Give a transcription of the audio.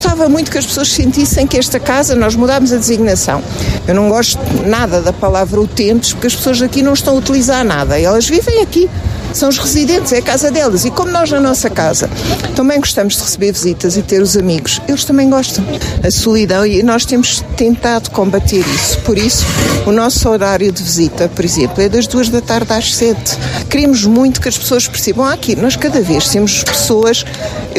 Gostava muito que as pessoas sentissem que esta casa, nós mudámos a designação. Eu não gosto nada da palavra utentes, porque as pessoas aqui não estão a utilizar nada. Elas vivem aqui, são os residentes, é a casa delas. E como nós na nossa casa também gostamos de receber visitas e ter os amigos, eles também gostam. A solidão, e nós temos tentado combater isso. Por isso, o nosso horário de visita, por exemplo, é das 2 da tarde às 7. Queremos muito que as pessoas percebam aqui. Nós cada vez temos pessoas,